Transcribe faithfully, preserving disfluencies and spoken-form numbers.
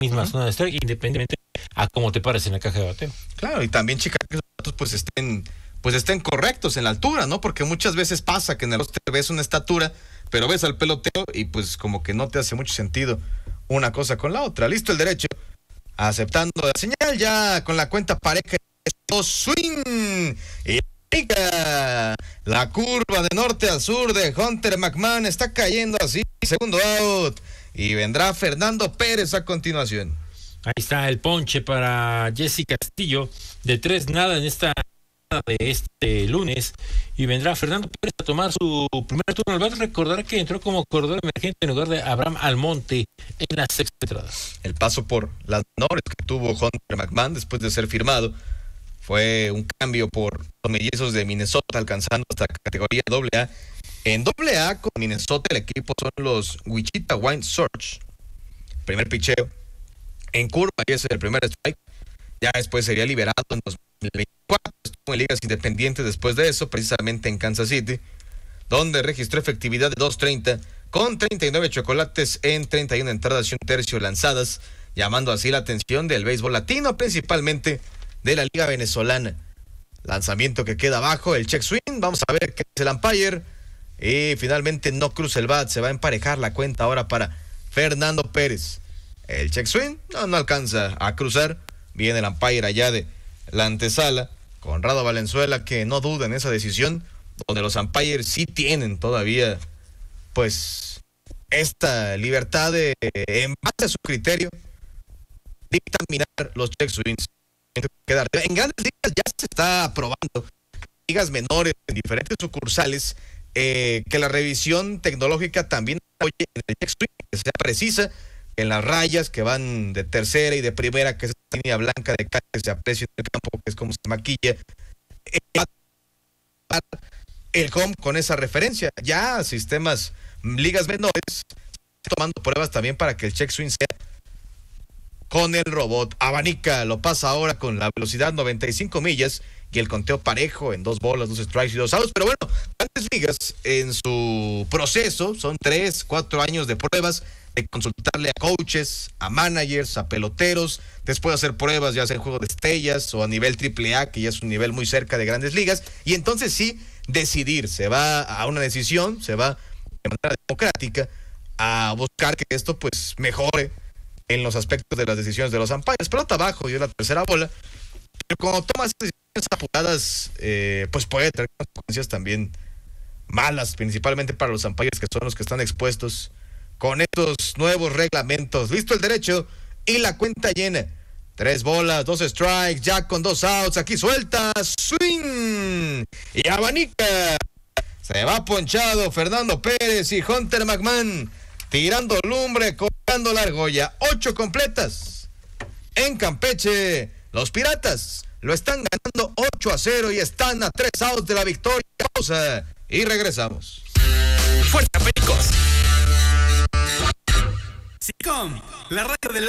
misma uh-huh. zona de strike, independientemente a cómo te pares en la caja de bateo. Claro, y también checar que esos datos pues estén, pues estén correctos en la altura, ¿no? Porque muchas veces pasa que en el roster ves una estatura, pero ves al peloteo y pues como que no te hace mucho sentido una cosa con la otra. Listo el derecho, aceptando la señal ya con la cuenta pareja, swing y la curva de norte a sur de Hunter McMahon está cayendo así, segundo out, y vendrá Fernando Pérez a continuación. Ahí está el ponche para Jesse Castillo, de tres nada en esta de este lunes, y vendrá Fernando Pérez a tomar su primer turno al bat. Recordar que entró como corredor emergente en lugar de Abraham Almonte en la sexta entrada. El paso por las menores que tuvo Hunter McMahon después de ser firmado fue un cambio por los mellizos de Minnesota, alcanzando hasta categoría doble A. En doble A con Minnesota el equipo son los Wichita White Sox. Primer picheo en curva, y ese es el primer strike. Ya después sería liberado en dos mil veinticuatro. Estuvo en ligas independientes después de eso, precisamente en Kansas City, donde registró efectividad de dos treinta con treinta y nueve chocolates en treinta y una entradas y un tercio lanzadas, llamando así la atención del béisbol latino, principalmente de la liga venezolana. Lanzamiento que queda abajo, el check swing, vamos a ver qué es el umpire, y finalmente no cruza el bat, se va a emparejar la cuenta ahora para Fernando Pérez. El check swing no, no alcanza a cruzar, viene el umpire allá de la antesala, Conrado Valenzuela, que no duda en esa decisión, donde los umpires sí tienen todavía pues esta libertad de, en base a su criterio, dictaminar los check swings. En grandes ligas ya se está probando, ligas menores en diferentes sucursales, eh, que la revisión tecnológica también apoye en el check swing, que sea precisa, en las rayas que van de tercera y de primera, que es esa línea blanca de calle que se aprecia en el campo, que es como se maquilla el home con esa referencia. Ya sistemas, ligas menores, tomando pruebas también para que el check swing sea con el robot. Abanica lo pasa ahora con la velocidad noventa y cinco millas y el conteo parejo en dos bolas, dos strikes y dos outs. Pero bueno, Grandes Ligas en su proceso son tres, cuatro años de pruebas, de consultarle a coaches, a managers, a peloteros, después hacer pruebas ya sea en juego de estrellas o a nivel triple A, que ya es un nivel muy cerca de Grandes Ligas, y entonces sí decidir, se va a una decisión, se va de manera democrática a buscar que esto pues mejore en los aspectos de las decisiones de los umpires. Pelota abajo y es la tercera bola, pero cuando tomas decisiones apuradas, eh, pues puede tener consecuencias también malas, principalmente para los umpires, que son los que están expuestos con estos nuevos reglamentos. Listo el derecho y la cuenta llena. Tres bolas, dos strikes, ya con dos outs. Aquí suelta, swing y abanica. Se va ponchado Fernando Pérez y Hunter McMahon tirando lumbre, colgando la argolla. Ocho completas. En Campeche, los Piratas lo están ganando ocho a cero y están a tres outs de la victoria. Pausa y regresamos. Fuerza, Pericos. SICOM, la radio de la